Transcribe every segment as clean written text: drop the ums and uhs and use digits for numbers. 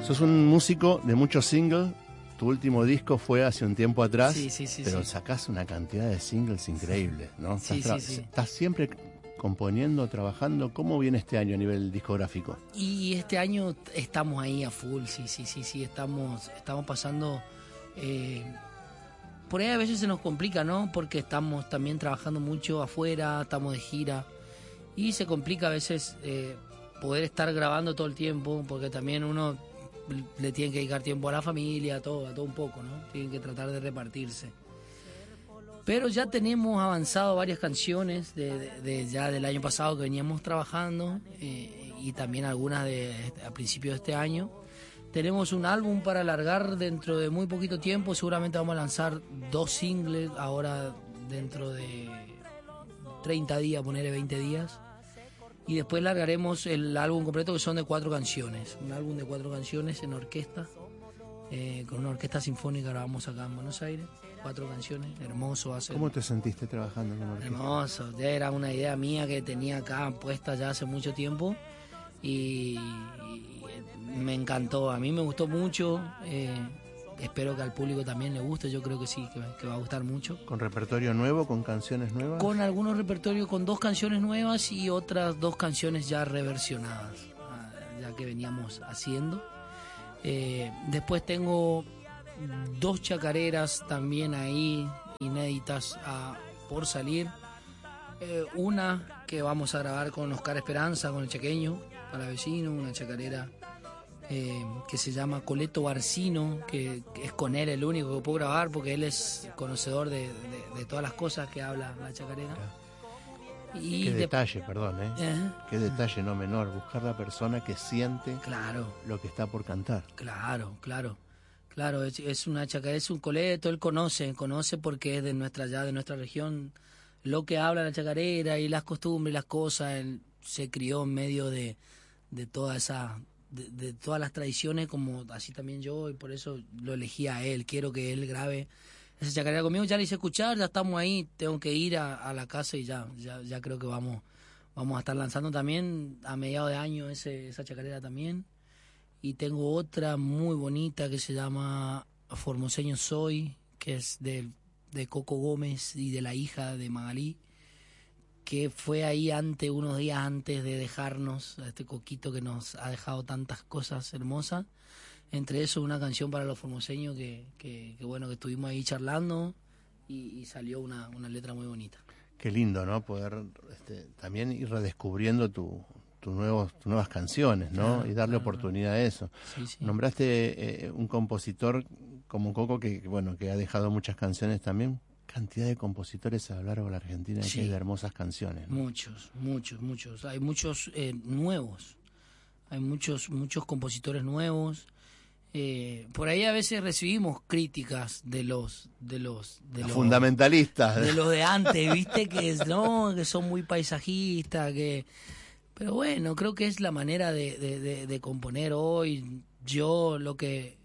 Sos un músico de muchos singles. Tu último disco fue hace un tiempo atrás, pero sacás una cantidad de singles increíbles, ¿no? Estás siempre componiendo, trabajando. ¿Cómo viene este año a nivel discográfico? Y este año estamos ahí a full, sí, estamos pasando... por ahí a veces se nos complica, ¿no? Porque estamos también trabajando mucho afuera, estamos de gira, y se complica a veces poder estar grabando todo el tiempo, porque también uno le tiene que dedicar tiempo a la familia, a todo un poco, ¿no? Tienen que tratar de repartirse. Pero ya tenemos avanzado varias canciones ya del año pasado que veníamos trabajando, y también algunas a principios de este año. Tenemos un álbum para largar dentro de muy poquito tiempo. Seguramente vamos a lanzar 2 singles ahora dentro de 30 días, ponerle 20 días. Y después largaremos el álbum completo, que son de 4 canciones. Un álbum de 4 canciones en orquesta, con una orquesta sinfónica. Grabamos acá en Buenos Aires. 4 canciones, hermoso va a ser. ¿Cómo te sentiste trabajando con orquesta? Hermoso, ya era una idea mía que tenía acá puesta ya hace mucho tiempo. Y me encantó, a mí me gustó mucho. Espero que al público también le guste, yo creo que sí, que va a gustar mucho. ¿Con repertorio nuevo, con canciones nuevas? Con algunos repertorios, con 2 canciones nuevas y otras 2 canciones ya reversionadas, ya que veníamos haciendo. Después tengo 2 chacareras también ahí, inéditas por salir. Una que vamos a grabar con Oscar Esperanza, con el chaqueño, para vecino, una chacarera que se llama Coleto Barcino, que es con él el único que puedo grabar, porque él es conocedor de todas las cosas que habla la chacarera. Y qué detalle, perdón, qué detalle no menor, buscar la persona que siente lo que está por cantar. Claro, es una chacarera, es un coleto, él conoce porque es de nuestra región, lo que habla la chacarera y las costumbres, las cosas. Él se crió en medio de toda esa... De todas las tradiciones, como así también yo, y por eso lo elegí a él. Quiero que él grabe esa chacarera conmigo. Ya le hice escuchar, ya estamos ahí. Tengo que ir a la casa y ya creo que vamos a estar lanzando también a mediados de año esa chacarera también. Y tengo otra muy bonita que se llama Formoseño Soy, que es de Coco Gómez y de la hija de Magalí, que fue ahí unos días antes de dejarnos, a este Coquito que nos ha dejado tantas cosas hermosas. Entre eso, una canción para los formoseños que bueno, que estuvimos ahí charlando y salió una letra muy bonita. Qué lindo, ¿no? Poder también ir redescubriendo tus nuevas canciones, ¿no? Claro, y darle oportunidad a eso. Sí. Nombraste un compositor como Coco que ha dejado muchas canciones también. Cantidad de compositores a lo largo de la Argentina que hay de hermosas canciones, ¿no? Muchos. Hay muchos nuevos. Hay muchos compositores nuevos. Por ahí a veces recibimos críticas de los fundamentalistas, de los de antes, viste, que son muy paisajistas, pero bueno, creo que es la manera de componer hoy. Yo lo que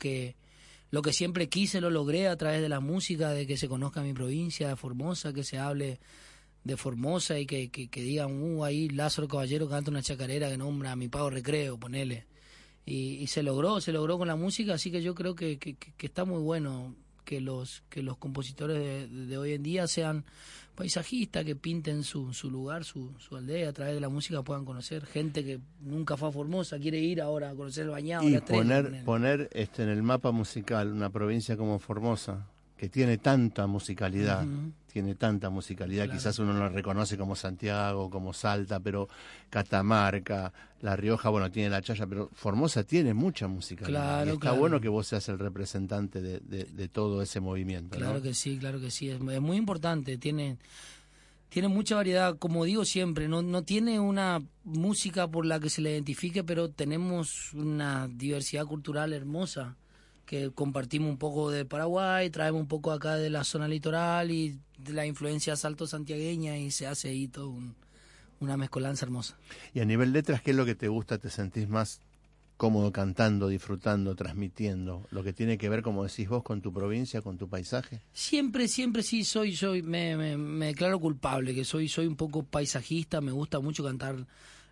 siempre quise lo logré a través de la música, de que se conozca mi provincia de Formosa, que se hable de Formosa y que digan, ahí Lázaro Caballero canta una chacarera que nombra a mi pago recreo, ponele. Y se logró con la música, así que yo creo que está muy bueno que los compositores de hoy en día sean paisajistas, que pinten su lugar, su aldea, a través de la música puedan conocer gente que nunca fue a Formosa, quiere ir ahora a conocer el Bañado. Y poner en el mapa musical una provincia como Formosa, que tiene tanta musicalidad, claro. Quizás uno no la reconoce como Santiago, como Salta, pero Catamarca, La Rioja, tiene La Chaya, pero Formosa tiene mucha musicalidad. Claro, y está bueno que vos seas el representante de todo ese movimiento. Claro, ¿no? Que sí, es muy importante, tiene mucha variedad, como digo siempre, no tiene una música por la que se le identifique, pero tenemos una diversidad cultural hermosa, que compartimos un poco de Paraguay, traemos un poco acá de la zona litoral y de la influencia salto santiagueña, y se hace ahí todo una mezcolanza hermosa. Y a nivel letras, ¿qué es lo que te gusta? ¿Te sentís más cómodo cantando, disfrutando, transmitiendo? Lo que tiene que ver, como decís vos, con tu provincia, con tu paisaje. Siempre sí, me declaro culpable, que soy un poco paisajista, me gusta mucho cantar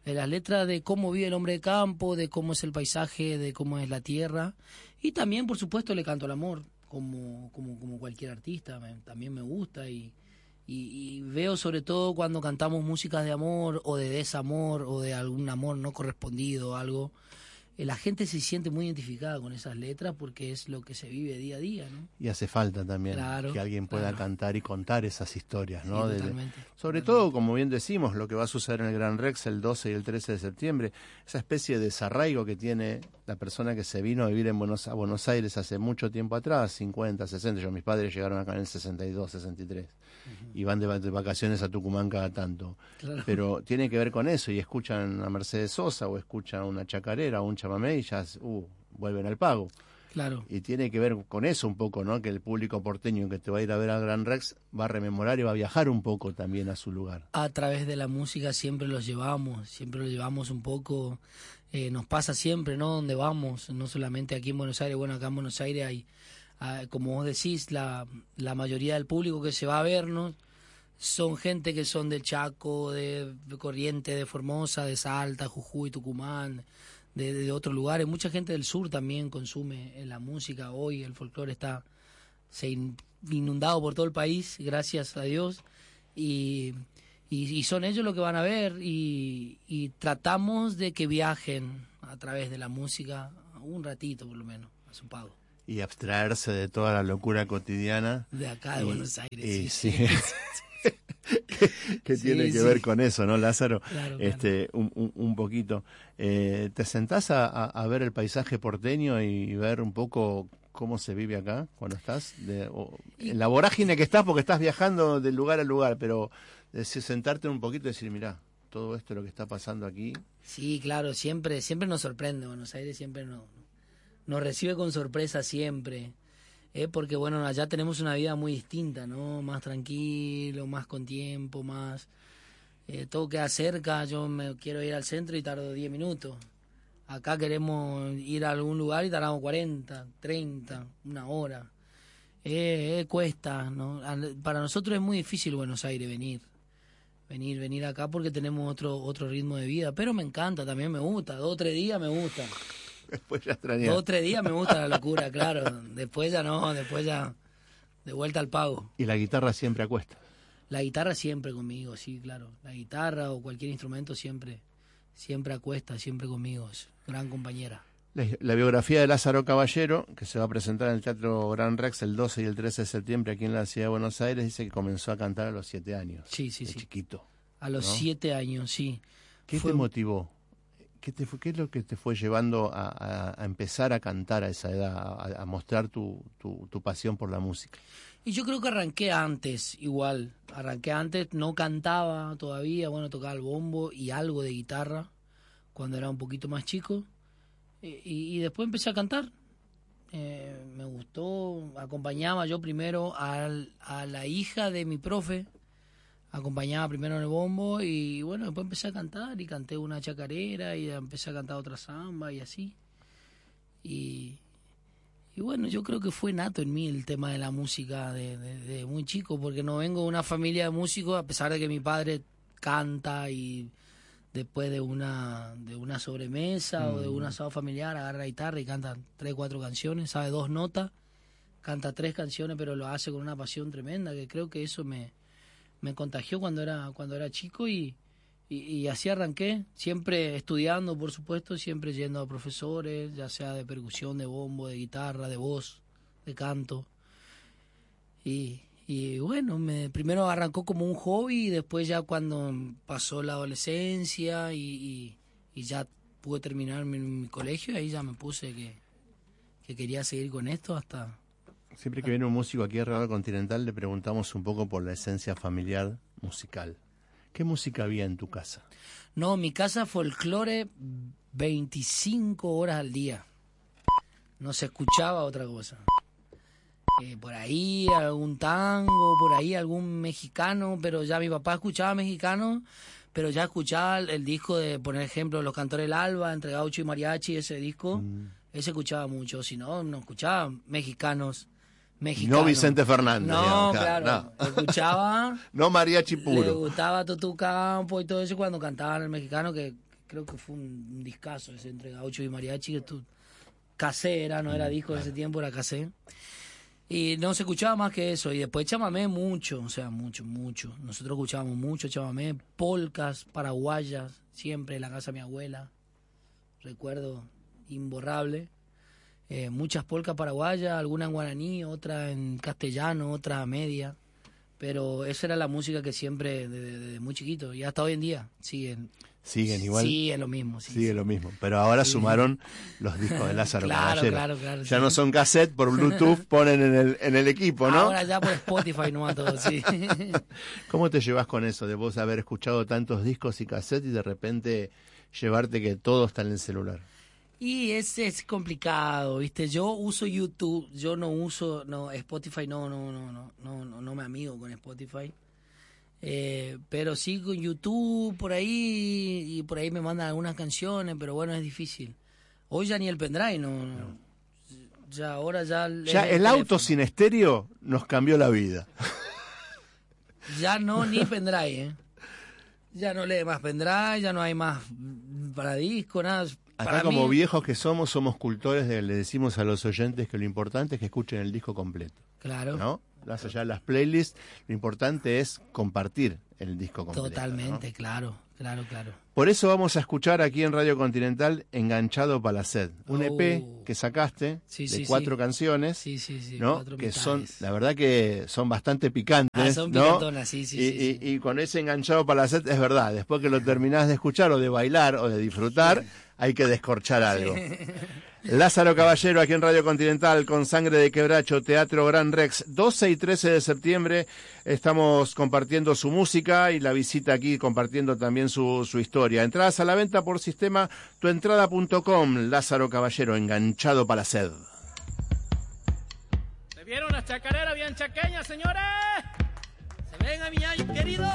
las letras de cómo vive el hombre de campo, de cómo es el paisaje, de cómo es la tierra. Y también, por supuesto, le canto al amor, como cualquier artista. También me gusta y veo sobre todo cuando cantamos músicas de amor o de desamor o de algún amor no correspondido o algo, la gente se siente muy identificada con esas letras porque es lo que se vive día a día, ¿no? Y hace falta también que alguien pueda cantar y contar esas historias, ¿no? Sí, sobre todo, como bien decimos, lo que va a suceder en el Gran Rex el 12 y el 13 de septiembre, esa especie de desarraigo que tiene la persona que se vino a vivir a Buenos Aires hace mucho tiempo atrás, 50, 60, mis padres llegaron acá en el 62, 63. Y van de vacaciones a Tucumán cada tanto. Claro. Pero tiene que ver con eso, y escuchan a Mercedes Sosa o escuchan una chacarera o un chamamé y ya vuelven al pago. Claro. Y tiene que ver con eso un poco, ¿no? Que el público porteño que te va a ir a ver al Gran Rex va a rememorar y va a viajar un poco también a su lugar. A través de la música siempre los llevamos un poco, nos pasa siempre, ¿no? Donde vamos, no solamente aquí en Buenos Aires, bueno, acá en Buenos Aires hay... como vos decís, la mayoría del público que se va a vernos son gente que son del Chaco, de Corrientes, de Formosa, de Salta, Jujuy, Tucumán, de otros lugares. Mucha gente del sur también consume la música. Hoy el folclore está inundado por todo el país, gracias a Dios. Y son ellos los que van a ver y tratamos de que viajen a través de la música un ratito por lo menos, a su pago. Y abstraerse de toda la locura cotidiana. De acá de Buenos Aires. Sí. que tiene que ver con eso, ¿no, Lázaro? Claro. Un poquito. ¿Te sentás a ver el paisaje porteño y ver un poco cómo se vive acá cuando estás? En la vorágine que estás, porque estás viajando de lugar a lugar, pero sentarte un poquito y decir, mirá, todo esto es lo que está pasando aquí. Sí, claro, siempre nos sorprende. Buenos Aires siempre nos recibe con sorpresa siempre, porque bueno, allá tenemos una vida muy distinta, ¿no? Más tranquilo, más con tiempo, más todo queda cerca. Yo me quiero ir al centro y tardo 10 minutos. Acá queremos ir a algún lugar y tardamos 40, 30, una hora. Cuesta, ¿no? Para nosotros es muy difícil Buenos Aires venir acá porque tenemos otro ritmo de vida, pero me encanta, también me gusta, 2 o 3 días me gusta. Después ya extrañé. 2 o 3 días me gusta la locura, claro. Después ya no, después ya de vuelta al pago. ¿Y la guitarra siempre a cuestas? La guitarra siempre conmigo, sí, claro. La guitarra o cualquier instrumento siempre a cuestas, siempre conmigo. Es gran compañera. La biografía de Lázaro Caballero, que se va a presentar en el Teatro Gran Rex el 12 y el 13 de septiembre aquí en la ciudad de Buenos Aires, dice que comenzó a cantar a los 7 años. Sí. Chiquito. A los 7 años, sí. ¿Qué te motivó? ¿Qué es lo que te fue llevando a empezar a cantar a esa edad, a mostrar tu pasión por la música? Y yo creo que arranqué antes, no cantaba todavía, bueno, tocaba el bombo y algo de guitarra cuando era un poquito más chico, y después empecé a cantar. Me gustó, acompañaba yo primero a la hija de mi profe, acompañaba primero en el bombo y bueno, después empecé a cantar y canté una chacarera y empecé a cantar otra samba y así. Y bueno, yo creo que fue nato en mí el tema de la música de muy chico, porque no vengo de una familia de músicos, a pesar de que mi padre canta y después de una sobremesa o de un asado familiar agarra la guitarra y canta 3 o 4 canciones, sabe 2 notas, canta 3 canciones, pero lo hace con una pasión tremenda, que creo que eso me contagió cuando era chico y así arranqué, siempre estudiando, por supuesto, siempre yendo a profesores, ya sea de percusión, de bombo, de guitarra, de voz, de canto. Y bueno, primero arrancó como un hobby y después ya cuando pasó la adolescencia y ya pude terminar mi colegio, ahí ya me puse que quería seguir con esto hasta... Siempre que viene un músico aquí a Radio Continental le preguntamos un poco por la esencia familiar musical. ¿Qué música había en tu casa? No, mi casa folclore 25 horas al día. No se escuchaba otra cosa. Por ahí algún tango, por ahí algún mexicano, pero ya mi papá escuchaba mexicano, pero ya escuchaba el disco de, por ejemplo, Los Cantores del Alba, entre gaucho y mariachi, ese disco, ese escuchaba mucho. Si no escuchaba mexicanos. No Vicente Fernández. No, claro. No. Escuchaba. No mariachi puro. Le gustaba Tutu Campo y todo eso cuando cantaban el mexicano, que creo que fue un discazo ese entre Gaucho y Mariachi, que casera, no era disco en ese tiempo, era casé. Y no se escuchaba más que eso. Y después chamamé mucho, o sea, mucho. Nosotros escuchábamos mucho chamamé, polcas paraguayas, siempre en la casa de mi abuela. Recuerdo imborrable. Muchas polcas paraguayas, algunas en guaraní, otras en castellano, otras a media. Pero esa era la música que siempre, desde muy chiquito, y hasta hoy en día, siguen igual. Siguen lo mismo. Sigue lo mismo. Pero ahora sumaron los discos de Lázaro Caballero. Claro. Ya no son cassette, por Bluetooth ponen en el equipo, ¿no? Ahora ya por Spotify nomás todo, sí. ¿Cómo te llevas con eso de vos haber escuchado tantos discos y cassettes y de repente llevarte que todo está en el celular? Y es complicado, ¿viste? Yo uso YouTube, yo no uso Spotify, no me amigo con Spotify. Pero sí con YouTube por ahí, y por ahí me mandan algunas canciones, pero bueno, es difícil. Hoy ya ni el pendrive, no. Ya ahora ya el auto sin estéreo nos cambió la vida. Ya no, ni pendrive, Ya no lee más pendrive, ya no hay más para disco, nada. Acá como viejos que somos cultores le decimos a los oyentes que lo importante es que escuchen el disco completo. Claro. ¿No? Más allá de las playlists, lo importante es compartir el disco completo. Totalmente, ¿no? Claro. Por eso vamos a escuchar aquí en Radio Continental Enganchado para la Sed, un EP que sacaste de 4 canciones, ¿no? 4 que son, la verdad que son bastante picantes, son ¿no? picantonas, sí. Y con ese Enganchado para la Sed es verdad, después que lo terminás de escuchar o de bailar o de disfrutar, hay que descorchar algo. Lázaro Caballero aquí en Radio Continental con Sangre de Quebracho, Teatro Gran Rex, 12 y 13 de septiembre estamos compartiendo su música y la visita aquí compartiendo también su historia. Entradas a la venta por sistema tuentrada.com. Lázaro Caballero, Enganchado para la Sed. ¿Se vieron las chacareras bien chaqueñas, señores? Se ven a mi año, querido.